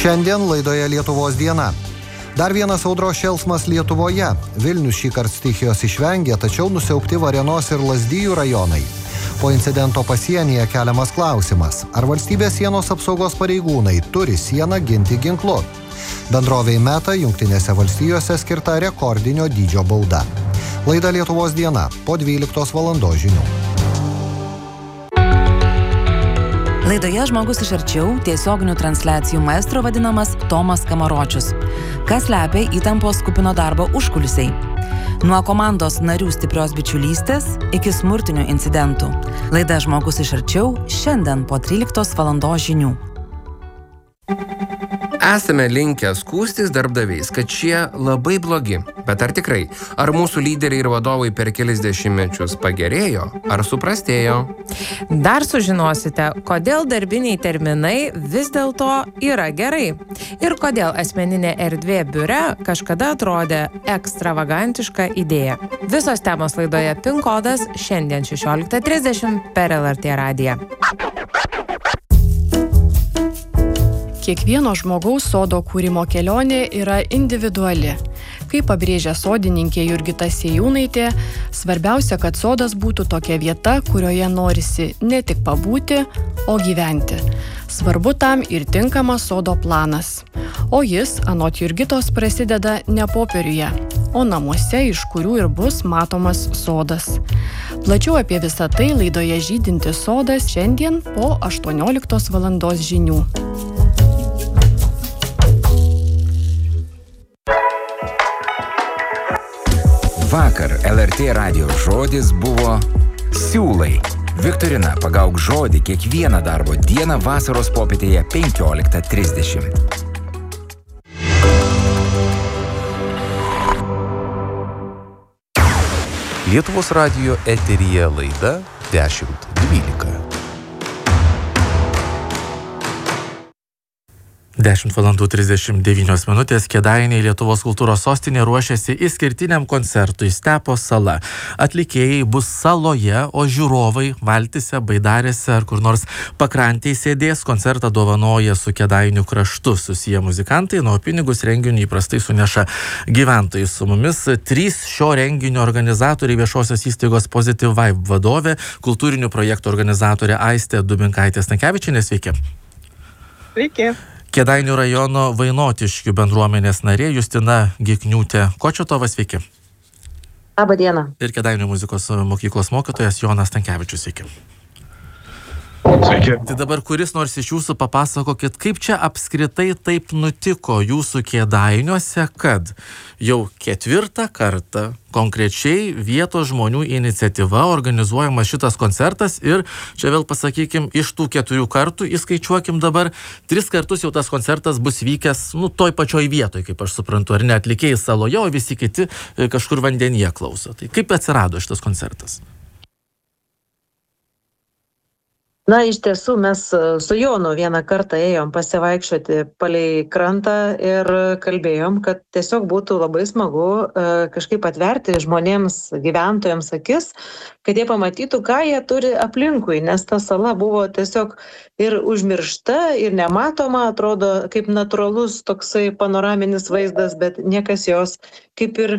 Šiandien laidoje Lietuvos diena. Dar vienas audros šėlsmas Lietuvoje. Vilnius šįkart stichijos išvengė, tačiau nusiaubti Varėnos ir Lazdijų rajonai. Po incidento pasienyje keliamas klausimas, ar valstybės sienos apsaugos pareigūnai turi sieną ginti ginklu. Bendrovei Meta Jungtinėse valstijose skirta rekordinio dydžio bauda. Laida Lietuvos diena po 12 valandos žinių. Laidoje Žmogus iš arčiau tiesioginių transliacijų maestro vadinamas Tomas Kamaročius. Kas slepia įtampos kupino darbo užkulisiai? Nuo komandos narių stiprios bičiulystės iki smurtinių incidentų. Laida Žmogus iš arčiau šiandien po 13 valandos žinių. Esame linkę skųstis darbdaviais, kad šie labai blogi. Bet ar tikrai? Ar mūsų lyderiai ir vadovai per kelis dešimtmečius pagerėjo? Ar suprastėjo? Dar sužinosite, kodėl darbiniai terminai vis dėlto yra gerai. Ir kodėl asmeninė erdvė biure kažkada atrodė ekstravagantiška idėja. Visos temos laidoje PIN kodas šiandien 16:30 per LRT radiją. Kiekvieno žmogaus sodo kūrimo kelionė yra individuali. Kaip pabrėžia sodininkė Jurgita Sėjūnaitė, svarbiausia, kad sodas būtų tokia vieta, kurioje norisi ne tik pabūti, o gyventi. Svarbu tam ir tinkamas sodo planas. O jis, anot Jurgitos, prasideda ne popieriuje, o namuose, iš kurių ir bus matomas sodas. Plačiau apie visą tai laidoje Žydintis sodas šiandien po 18 valandos žinių. Vakar LRT radijo žodis buvo siūlai. Viktorina pagauk žodį kiekvieną darbo dieną vasaros popietėje 15:30. Lietuvos radijo eteryje laida 10:12. 10:39 minutės. Kėdainiai Lietuvos kultūros sostinė ruošiasi išskirtiniam koncertui Stepo sala. Atlikėjai bus saloje, o žiūrovai valtyse, baidarėse ar kur nors pakrantėje sėdės. Koncertą dovanoja su Kėdainių kraštu susiję muzikantai, o pinigus renginiui įprastai suneša gyventojai. Su mumis 3 šio renginio organizatoriai: viešosios įstaigos Positive Vibe vadovė, kultūrinių projektų organizatorė Aistė Dubinkaitė-Stankevičienė. Sveiki. Sveiki. Kėdainių rajono Vainotiškių bendruomenės narė Justina Gikniūtė-Kočetova. Sveiki. Labą dieną. Ir Kėdainių muzikos mokyklos mokytojas Jonas Stankevičius. Sveiki. Sveiki. Tai dabar kuris nors iš jūsų papasakokit, kaip čia apskritai taip nutiko jūsų Kėdainiuose, kad jau 4 kartą konkrečiai vietos žmonių iniciatyva organizuojamas šitas koncertas ir čia vėl pasakykim, iš tų 4 kartų įskaičiuokim dabar 3 kartus jau tas koncertas bus vykęs, toj pačioj vietoj, kaip aš suprantu, ar ne, atlikėjai saloje, o visi kiti kažkur vandenyje klauso. Tai kaip atsirado šitas koncertas? Na, iš tiesų, mes su Jonu vieną kartą ėjom pasivaikščioti palei krantą ir kalbėjom, kad tiesiog būtų labai smagu kažkaip atverti žmonėms, gyventojams akis, kad jie pamatytų, ką jie turi aplinkui, nes ta sala buvo tiesiog ir užmiršta, ir nematoma, atrodo kaip natūralus toksai panoraminis vaizdas, bet niekas jos kaip ir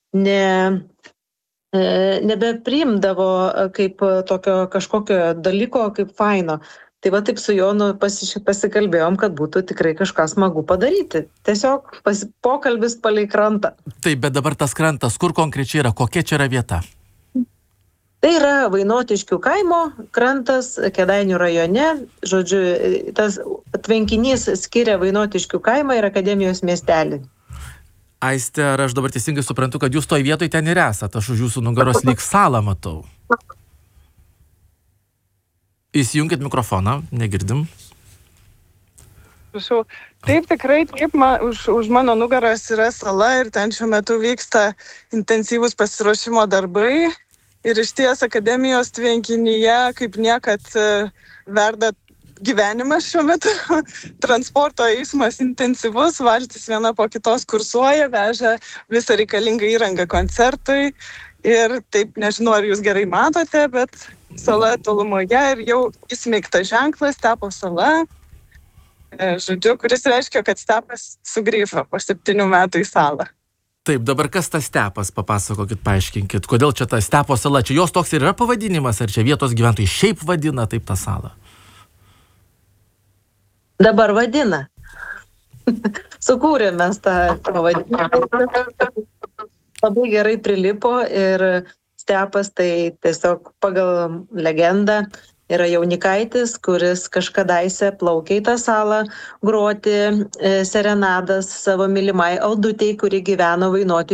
nebepriimdavo kaip tokio kažkokio dalyko, kaip faino. Tai va taip su Jonu pasikalbėjom, kad būtų tikrai kažką smagu padaryti. Tiesiog pokalbis palei krantą. Taip, bet dabar tas krantas, kur konkrečiai yra, kokia čia yra vieta? Tai yra Vainotiškių kaimo krantas Kėdainių rajone. Žodžiu, tas tvenkinys skiria Vainotiškių kaimą ir Akademijos miestelį. Aiste, ar aš dabar teisingai suprantu, kad jūs toj vietoj ten ir esat? Aš už jūsų nugaros lyg salą matau. Įsijunkit mikrofoną, negirdim. Taip, tikrai, taip, už mano nugaros yra sala ir ten šiuo metu vyksta intensyvūs pasiruošimo darbai. Ir išties Akademijos tvenkinyje kaip niekad verda gyvenimas šiuo metu. Transporto eismas intensyvus, valtis viena po kitos kursuoja, veža visą reikalingą įrangą koncertui. Ir taip, nežinau, ar jūs gerai matote, bet sala tolumoje ir jau įsmeigta ženklas, Stepo sala. žodžiu, kuris reiškia, kad stepas sugrįžo po 7 metų į salą. Taip, dabar kas tas stepas, papasakokit, paaiškinkit, kodėl čia ta stepo sala, čia jos toks ir yra pavadinimas, ar čia vietos gyventojai šiaip vadina taip tą salą? Dabar vadina. Sukūrėm mes tą pavadinimą. Labai gerai prilipo ir stepas tai tiesiog pagal legendą yra jaunikaitis, kuris kažkadaise plaukė į tą salą groti serenadas savo mylimai Aldutei, kuri gyveno Vainoti